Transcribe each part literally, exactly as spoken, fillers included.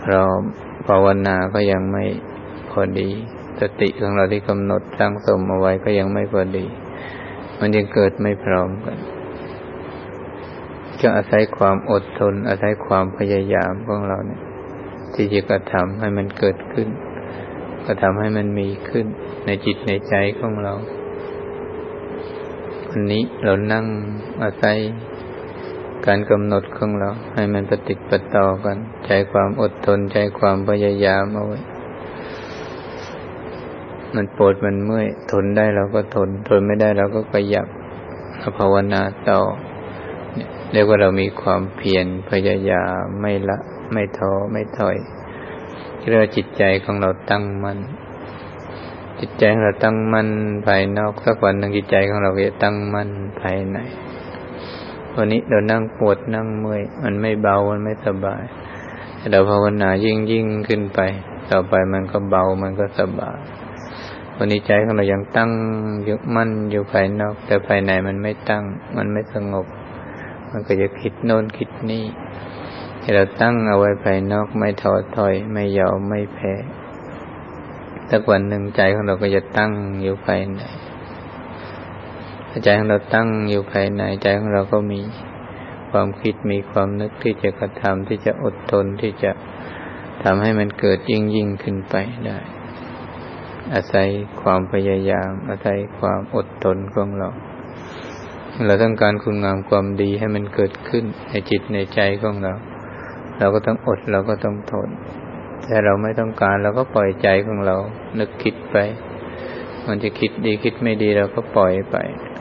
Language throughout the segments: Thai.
พร้อมภาวนาก็ยังไม่พอดีสติของเราที่กำหนดตั้งสมเอาไว้ก็ยังไม่พอดีมันยังเกิดไม่พร้อมกันก็อาศัยความอดทนอาศัยความพยายามของเราเนี่ยที่จะกระทำให้มันเกิดขึ้นกระทำให้มันมีขึ้นในจิตในใจของเราวันนี้เรานั่งอาศัยการกำหนดของเราให้มันประติดประต่อกันใช้ความอดทนใช้ความพยายามเอาไว้มันปวดมันเมื่อยทนได้เราก็ทนทนไม่ได้เราก็ขยับภาวนาต่อเนี่ยเรียกว่าเรามีความเพียรพยายามไม่ละไม่ท้อไม่ถอยเรียกว่าจิตใจของเราตั้งมั่นจิตใจของเราตั้งมั่นภายนอกสักวันหนึ่งจิตใจของเราจะตั้งมั่นภายในวันนี้เรานั่งปวดนั่งเมื่อยมันไม่เบามันไม่สบายแต่เราภาวนายิ่งยิ่งขึ้นไปต่อไปมันก็เบามันก็สบายวันนี้ใจของเรายังตั้งยึดมั่นอยู่ภายนอกแต่ภายในมันไม่ตั้งมันไม่สงบมันก็จะคิดโน่นคิดนี่ให้เราตั้งเอาไว้ภายนอกไม่ท้อถอยไม่ยอมไม่แพ้สักวันหนึ่งใจของเราก็จะตั้งอยู่ภายในใจของเราตั้งอยู่ภายในใจของเราก็มีความคิดมีความนึกที่จะกระทำที่จะอดทนที่จะทำให้มันเกิดยิ่งยิ่งขึ้นไปได้อาศัยความพยายามอาศัยความอดทนของเราเราต้องการคุณงามความดีให้มันเกิดขึ้นในจิตในใจของเราเราก็ต้องอดเราก็ต้องทนแต่เราไม่ต้องการเราก็ปล่อยใจของเรานึกคิดไปมันจะคิดดีคิดไม่ดีเราก็ปล่อยไป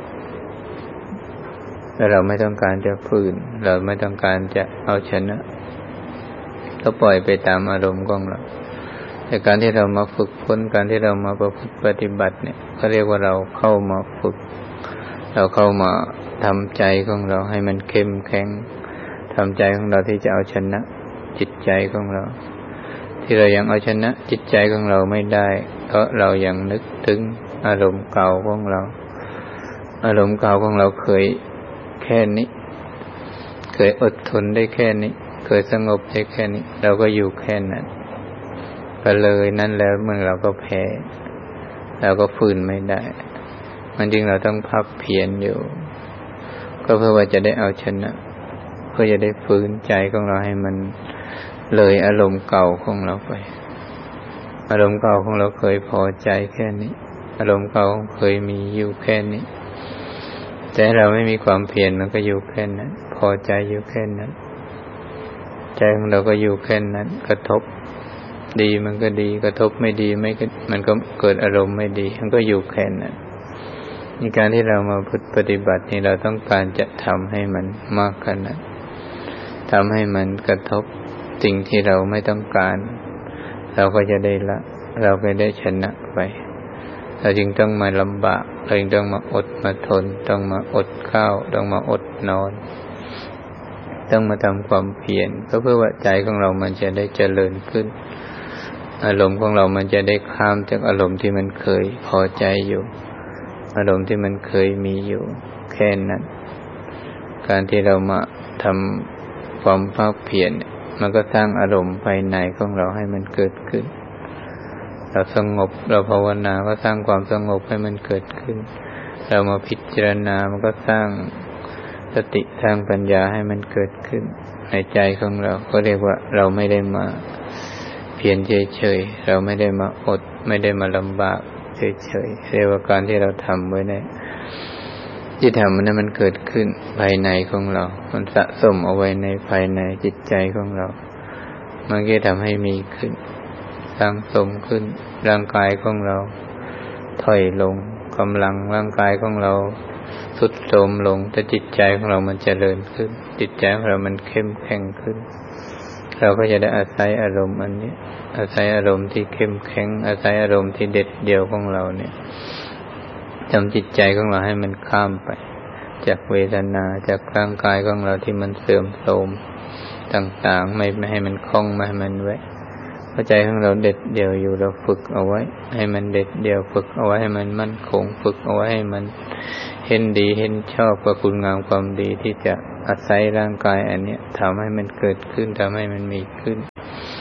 แต่เราไม่ต้องการจะฝืนเราไม่ต้องการจะเอาชนะก็ปล่อยไปตามอารมณ์ของเราแต่การที่เรามาฝึกฝนการที่เรามาประพฤติปฏิบัติเนี่ยเขาเรียกว่าเราเข้ามาฝึกเราเข้ามาทำใจของเราให้มันเข้มแข็งทำใจของเราที่จะเอาชนะจิตใจของเราที่เรายังเอาชนะจิตใจของเราไม่ได้เพราะเรายังนึกถึงอารมณ์เก่าของเราอารมณ์เก่าของเราเคยแค่นี้เคยอดทนได้แค่นี้เคยสงบได้แค่นี้เราก็อยู่แค่นั้นก็เลยนั่นแล้วเมื่อเราก็แพ้เราก็ฝืนไม่ได้มันจึงเราต้องพักเพียรอยู่ก็เพื่อว่าจะได้เอาชนะเพื่อจะได้ฟื้นใจของเราให้มันเลยอารมณ์เก่าของเราไปอารมณ์เก่าของเราเคยพอใจแค่นี้อารมณ์เก่าเคยมีอยู่แค่นี้แต่เราไม่มีความเพียรมันก็อยู่แค่นั้นพอใจอยู่แค่นั้นใจของเราก็อยู่แค่นั้นกระทบดีมันก็ดีกระทบไม่ดีไม่มันก็เกิดอารมณ์ไม่ดีมันก็อยู่แค่นั้นในการที่เรามาปฏิบัตินี่เราต้องการจะทำให้มันมากขนาดทำให้มันกระทบสิ่งที่เราไม่ต้องการเราก็จะได้ละเราก็ได้ชนะไปเราจึงต้องมาลำบากเราจึงต้องมาอดมาทนต้องมาอดข้าวต้องมาอดนอนต้องมาทำความเพียรก็เพื่อว่าใจของเรามันจะได้เจริญขึ้นอารมณ์ของเรามันจะได้ข้ามจากอารมณ์ที่มันเคยพอใจอยู่อารมณ์ที่มันเคยมีอยู่แค่นั้นการที่เรามาทำความภาคเพียรมันก็สร้างอารมณ์ภายในของเราให้มันเกิดขึ้นเราสงบเราภาวนาก็สร้างความสงบให้มันเกิดขึ้นเรามาพิจารณามันก็สร้างสติสร้างปัญญาให้มันเกิดขึ้นในใจของเราก็เรียกว่าเราไม่ได้มาเพียรเฉยๆเราไม่ได้มาอดไม่ได้มาลำบากเฉยๆเรียกว่าการที่เราทำไว้เนี่ยที่ทำมันนั้นมันเกิดขึ้นภายในของเรามันสะสมเอาไว้ในภายในจิตใจของเรามันก็ทำให้มีขึ้นสร้างสมขึ้นร่างกายของเราถอยลงกำลังร่างกายของเราทรุดโทรมลงแต่จิตใจของเรามันเจริญขึ้นจิตใจของเรามันเข้มแข็งขึ้นเราก็จะได้อาศัยอารมณ์อันนี้อาศัยอารมณ์ที่เข้มแข็งอาศัยอารมณ์ที่เด็ดเดี่ยวของเราเนี่ยทำจิตใจของเราให้มันข้ามไปจากเวทนาจากร่างกายของเราที่มันเสื่อมโทรมต่างๆไม่ไม่ให้มันคล้องไม่ให้มันไว้ใจของเราเด็ดเดี่ยวอยู่เราฝึกเอาไว้ให้มันเด็ดเดี่ยวฝึกเอาไว้ให้มันมั่นคงฝึกเอาไว้ให้มันเห็นดีเห็นชอบกับคุณงามความดีที่จะอาศัยร่างกายอันนี้ทำให้มันเกิดขึ้นทำให้มันมีขึ้น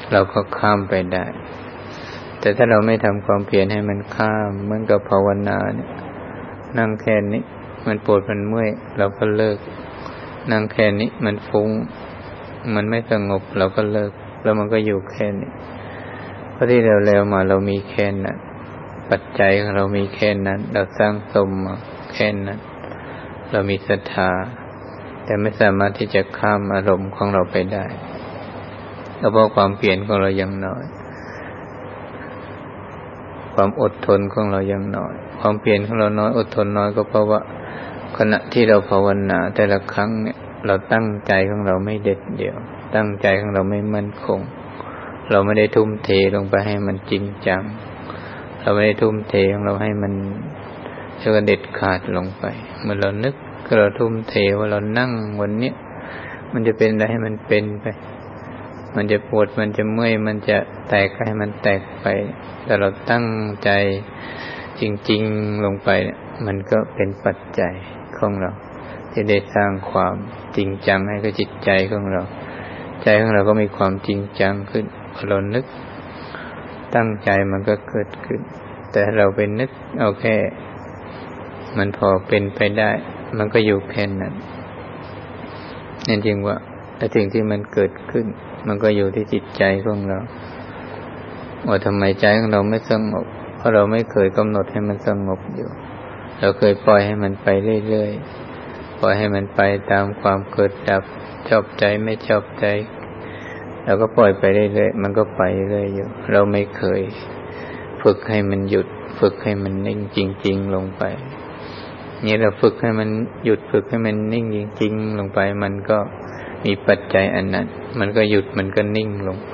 เราก็ข้ามไปได้แต่ถ้าเราไม่ทำความเพียรให้มันข้ามเหมือนกับภาวนาเนี่ยนั่งแค่นี้มันปวดมันเมื่อยเราก็เลิกนั่งแค่นี้มันฟุ้งมันไม่สงบเราก็เลิกแล้วมันก็อยู่แค่นี้เพราะที่เราแล้วมาเรามีแค่นั้นปัจจัยของเรามีแค่นั้นเราสร้างสมมาแค่นั้นเรามีศรัทธาแต่ไม่สามารถที่จะข้ามอารมณ์ของเราไปได้เพราะความเปลี่ยนของเรายังน้อยความอดทนของเรายังน้อยความเปลี่ยนของเราน้อยอดทนน้อยก็เพราะว่าขณะที่เราภาวนาแต่ละครั้งเนี่ยเราตั้งใจของเราไม่เด็ดเดี่ยวตั้งใจของเราไม่มั่นคงเราไม่ได้ทุ่มเทลงไปให้มันจริงจังเราไม่ได้ทุ่มเทของเราให้มันเชื่อเด็ดขาดลงไปเมื่อเรานึกก็เราทุ่มเทว่าเรานั่งวันนี้มันจะเป็นอะไรให้มันเป็นไปมันจะปวดมันจะเมื่อยมันจะแตกให้มันแตกไปแต่เราตั้งใจจริงๆลงไปเนี่ยมันก็เป็นปัจจัยของเราที่ได้สร้างความจริงจังให้กับจิตใจของเราใจของเราก็มีความจริงจังขึ้นพอเรานึกตั้งใจมันก็เกิดขึ้นแต่เราไปนึกเอาแค่มันพอเป็นไปได้มันก็อยู่แค่นั้นนั่นจริงว่าแต่สิ่งที่มันเกิดขึ้นมันก็อยู่ที่จิตใจของเราว่าทำไมใจของเราไม่สงบเพราะเราไม่เคยกำหนดให้มันสงบอยู่เราเคยปล่อยให้มันไปเรื่อยๆปล่อยให้มันไปตามความเกิดดับชอบใจไม่ชอบใจเราก็ปล่อยไปเรื่อยๆมันก็ไปเรื่อยอยู่เราไม่เคยฝึกให้มันหยุดฝึกให้มันนิ่งจริงๆลงไปนี่เราฝึกให้มันหยุดฝึกให้มันนิ่งจริงๆลงไปมันก็มีปัจจัยอันนั้นมันก็หยุดมันก็นิ่งลงไป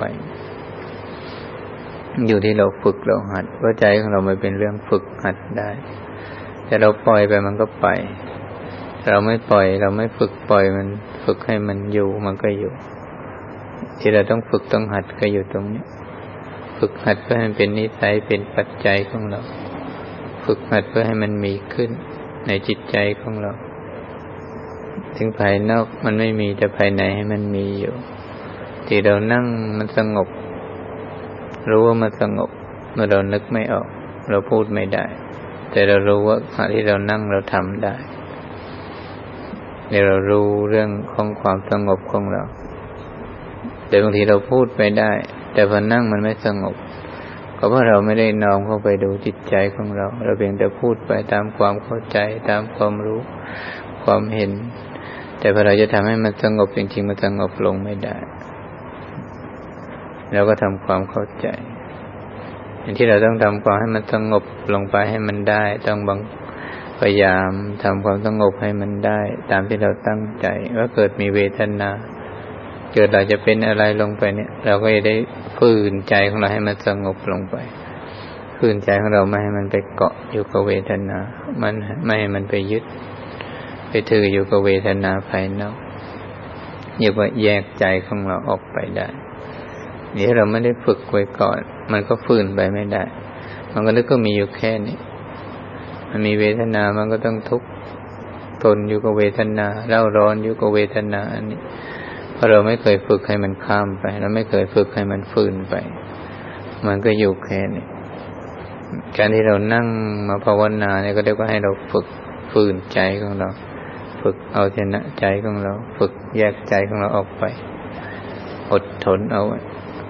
อยู่ที่เราฝึกเราหัดเพราะใจของเราไม่เป็นเรื่องฝึกหัดได้แต่เราปล่อยไปมันก็ไปเราไม่ปล่อยเราไม่ฝึกปล่อยมันฝึกให้มันอยู่มันก็อยู่ที่เราต้องฝึกต้องหัดก็อยู่ตรงนี้ฝึกหัดเพื่อให้มันเป็นนิสัยเป็นปัจจัยของเราฝึกหัดเพื่อให้มันมีขึ้นในจิตใจของเราถึงภายนอกมันไม่มีแต่ภายในให้มันมีอยู่ที่เรานั่งมันสงบรู้ว่ามันสงบเมื่อเรานึกไม่ออกเราพูดไม่ได้แต่เรารู้ว่าขณะที่เรานั่งเราทำได้เนี่ยเรารู้เรื่องของความสงบของเราแต่บางทีเราพูดไปได้แต่พอนั่งมันไม่สงบก็เพราะเราไม่ได้น้อมเข้าไปดูจิตใจของเราเราเพียงแต่พูดไปตามความเข้าใจตามความรู้ความเห็นแต่พอเราจะทำให้มันสงบจริงๆมันสงบลงไม่ได้เราก็ทำความเข้าใจอย่างที่เราต้องทำความให้มันสงบลงไปให้มันได้ต้องบังพยายามทำความสงบให้มันได้ตามที่เราตั้งใจว่าเกิดมีเวทนาเกิดเราจะเป็นอะไรลงไปเนี่ยเราก็จะได้ฝืนใจของเราให้มันสงบลงไปฝืนใจของเราไม่ให้มันไปเกาะอยู่กับเวทนามันไม่ให้มันไปยึดไปถืออยู่กับเวทนาภายนอกเรียกว่าแยกใจของเราออกไปได้นี่เราไม่ได้ฝึกไว้ก่อนมันก็ฝืนไปไม่ได้มันก็นึกก็มีอยู่แค่นี้มันมีเวทนามันก็ต้องทุกข์ทนอยู่กับเวทนาเร่าร้อนอยู่กับเวทนาอันนี้เพราะเราไม่เคยฝึกให้มันข้ามไปเราไม่เคยฝึกให้มันฝืนไปมันก็อยู่แค่นี้การที่เรานั่งมาภาวนาเนี่ยก็เรียกว่าให้เราฝึกฝืนใจของเราฝึกเอาชนะใจของเราฝึกแยกใจของเราออกไปอดทนเอาไว้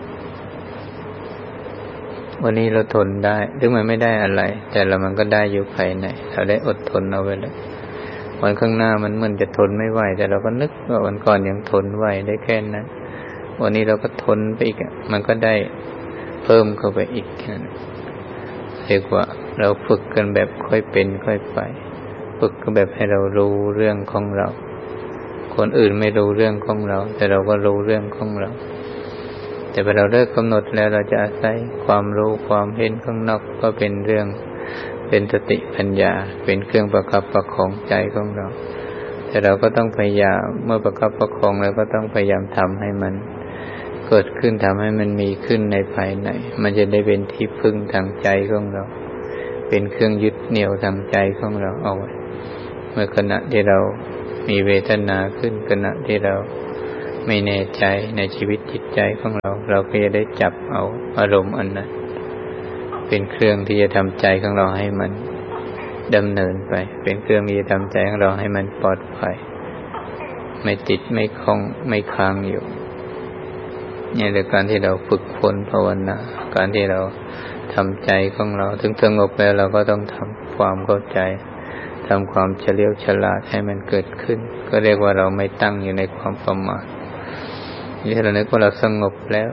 วันนี้เราทนได้ถึงมันไม่ได้อะไรแต่เรามันก็ได้อยู่ภายในเราได้อดทนเอาไว้แล้ววันข้างหน้ามันเหมือนจะทนไม่ไหวแต่เราก็นึกว่าวันก่อนยังทนไหวได้แค่นั้นวันนี้เราก็ทนไปอีกมันก็ได้เพิ่มเข้าไปอีกเรียกว่าเราฝึกกันแบบค่อยเป็นค่อยไปฝึกกันแบบให้เรารู้เรื่องของเราคนอื่นไม่รู้เรื่องของเราแต่เราก็รู้เรื่องของเราแต่พอเราเลิกกำหนดแล้วเราจะอาศัยความรู้ความเห็นข้างนอกก็เป็นเรื่องเป็นสติปัญญาเป็นเครื่องประคับประคองใจของเราแต่เราก็ต้องพยายามเมื่อประคับประคองแล้วก็ต้องพยายามทำให้มันเกิดขึ้นทำให้มันมีขึ้นในภายในมันจะได้เป็นที่พึ่งทางใจของเราเป็นเครื่องยึดเหนี่ยวทางใจของเราเอาไว้เมื่อขณะที่เรามีเวทนาขึ้นขณะที่เราไม่แน่ใจในชีวิตจิตใจของเราเราก็จะได้จับเอาอารมณ์อันนั้นเป็นเครื่องที่จะทำใจของเราให้มันดำเนินไปเป็นเครื่องที่จะทำใจของเราให้มันปลอดภัยไม่ติดไม่คล้องไม่ค้างอยู่นี่คือการที่เราฝึกฝนภาวนาการที่เราทำใจของเราถึงสงบแล้วเราก็ต้องทำความเข้าใจทำความเฉลียวฉลาดให้มันเกิดขึ้นก็เรียกว่าเราไม่ตั้งอยู่ในความประมาทนี่เรานึกว่าเราสงบแล้ว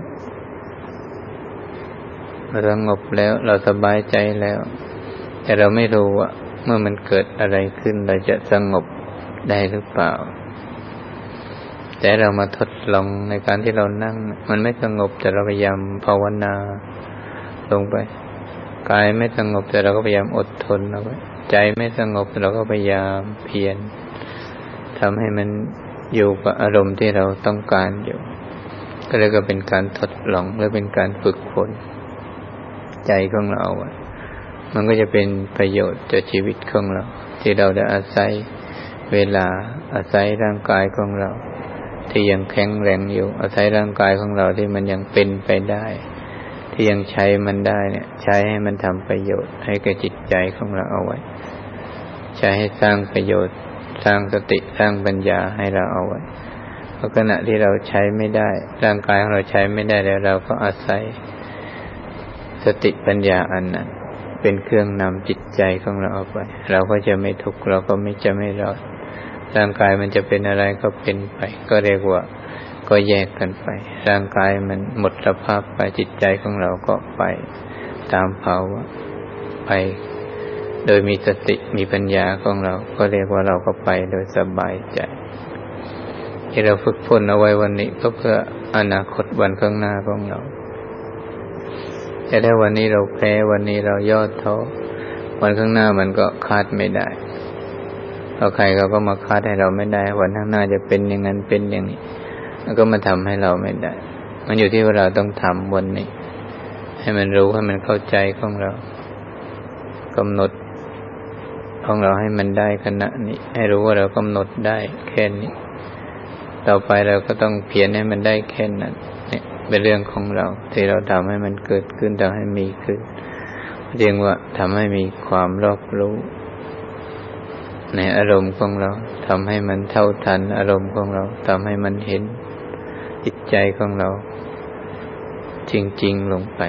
เราสงบแล้วเราสบายใจแล้วแต่เราไม่รู้ว่าเมื่อมันเกิดอะไรขึ้นเราจะสงบได้หรือเปล่าแต่เรามาทดลองในการที่เรานั่งมันไม่สงบแต่เราพยายามภาวนาลงไปกายไม่สงบแต่เราก็พยายามอดทนเอาไว้ใจไม่สงบเราก็พยายามเพียรทำให้มันอยู่กับอารมณ์ที่เราต้องการอยู่ก็เลยก็เป็นการทดลองหรือเป็นการฝึกฝนใจของเราไว้มันก็จะเป็นประโยชน์ต่อชีวิตของเราที่เราได้อาศัยเวลาอาศัยร่างกายของเราที่ยังแข็งแรงอยู่อาศัยร่างกายของเราที่มันยังเป็นไปได้ที่ยังใช้มันได้เนี่ยใช้ให้มันทำประโยชน์ให้กับจิตใจของเราเอาไว้ใช้ให้สร้างประโยชน์สร้างสติสร้างปัญญาให้เราเอาไว้เพราะขณะที่เราใช้ไม่ได้ร่างกายของเราใช้ไม่ได้แล้วเราก็อาศัยสติปัญญาอันนั้นเป็นเครื่องนำจิตใจของเราเอาไปเราก็จะไม่ทุกข์เราก็ไม่จะไม่รอดร่างกายมันจะเป็นอะไรก็เป็นไปก็เรียกว่าก็แยกกันไปร่างกายมันหมดสภาพไปจิตใจของเราก็ไปตามภาวะไปโดยมีสติมีปัญญาของเราก็เรียกว่าเราก็ไปโดยสบายใจที่เราฝึกฝนเอาไว้วันนี้ก็เพื่ออนาคตวันข้างหน้าของเราแต่ถ้าวันนี้เราแพ้วันนี้เราย่อท้อวันข้างหน้ามันก็คาดไม่ได้เพราะใครเขาก็มาคาดให้เราไม่ได้วันข้างหน้าจะเป็นอย่างนั้นเป็นอย่างนี้แล้วก็มาทำให้เราไม่ได้มันอยู่ที่ว่าเราต้องทำวันนี้ให้มันรู้ให้มันเข้าใจของเรากำหนดของเราให้มันได้ขณะนี้ให้รู้ว่าเรากำหนดได้แค่นี้ต่อไปเราก็ต้องเพียรให้มันได้แค่นั้นเนี่ยเป็นเรื่องของเราที่เราทำให้มันเกิดขึ้นทำให้มีขึ้นเรียกว่าทำให้มีความรอบรู้ในอารมณ์ของเราทำให้มันเท่าทันอารมณ์ของเราทำให้มันเห็นจิตใจของเราจริงๆลงไป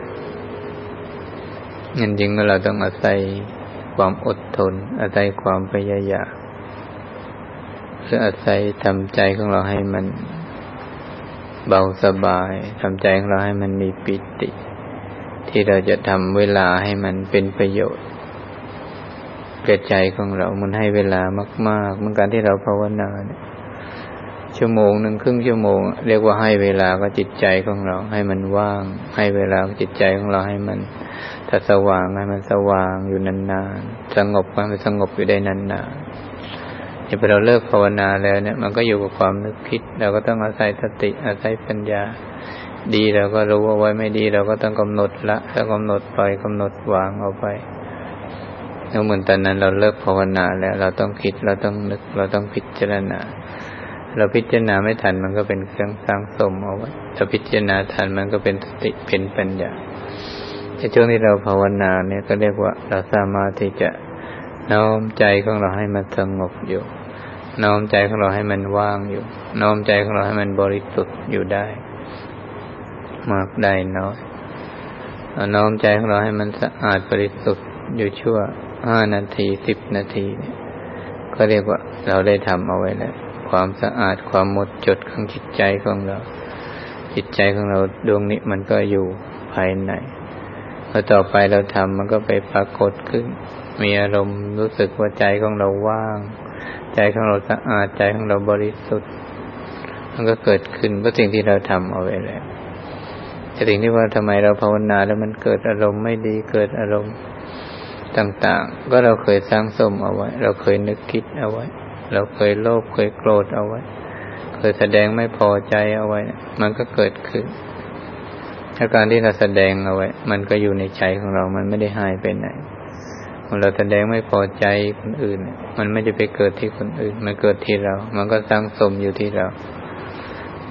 งั้นจริงว่าเราต้องอาศัยความอดทนอาศัยความพยายามหรืออาศัยทำใจของเราให้มันเบาสบายทำใจของเราให้มันมีปิติที่เราจะทำเวลาให้มันเป็นประโยชน์แก่ใจของเรามันให้เวลามากๆเหมือนกันที่เราภาวนาเนี่ยชั่วโมงหนึ่งครึ่งชั่วโมงเรียกว่าให้เวลากับจิตใจของเราให้มันว่างให้เวลากับจิตใจของเราให้มันถ้าสว่างให้มันสว่างอยู่นานๆสงบให้มันสงบอยู่ได้นานๆที่พอเราเลิกภาวนาแล้วเนี่ยมันก็อยู่กับความนึกคิดเราก็ต้องอาศัยสติอาศัยปัญญาดีเราก็รู้ว่าไว้ไม่ดีเราก็ต้องกำหนดละต้องกำหนดปล่อยกำหนดวางเอาไปแล้วเหมือนตอนนั้นเราเลิกภาวนาแล้วเราต้องคิดเราต้องนึกเราต้องพิจารณาเราพิจารณาไม่ทันมันก็เป็นเครื่องสร้างสมเอาไว้ถ้าพิจารณาทันมันก็เป็นสติเป็นปัญญาในช่วงที่เราภาวนาเนี่ยก็เรียกว่าเราสามารถที่จะน้อมใจของเราให้มันสงบอยู่น้อมใจของเราให้มันว่างอยู่น้อมใจของเราให้มันบริสุทธิ์อยู่ได้มากได้น้อยน้อมใจของเราให้มันสะอาดบริสุทธิ์อยู่ชั่วห้านาทีสิบนาทีเนี่ยก็เรียกว่าเราได้ทำเอาไว้แล้วความสะอาดความหมดจดของจิตใจของเราจิตใจของเราดวงนี้มันก็อยู่ภายในพอต่อไปเราทำมันก็ไปปรากฏขึ้นมีอารมณ์รู้สึกว่าใจของเราว่างใจของเราสะอาดใจของเราบริสุทธิ์มันก็เกิดขึ้นเพราะสิ่งที่เราทำเอาไว้แล้วแต่สิ่งที่ว่าทำไมเราภาวนาแล้วมันเกิดอารมณ์ไม่ดีเกิดอารมณ์ต่างๆก็เราเคยสร้างสมเอาไว้เราเคยนึกคิดเอาไว้เราเคยโลภเคยโกรธเอาไว้เคยแสดงไม่พอใจเอาไว้มันก็เกิดขึ้นอาการที่เราแสดงเอาไว้มันก็อยู่ในใจของเรามันไม่ได้หายไปไหนเมื่อเราแสดงไม่พอใจคนอื่นมันไม่ได้ไปเกิดที่คนอื่นมันเกิดที่เรามันก็สร้างสมอยู่ที่เรา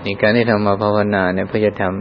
ในการที่เรามาภาวนาเนี่ยเพื่อจะท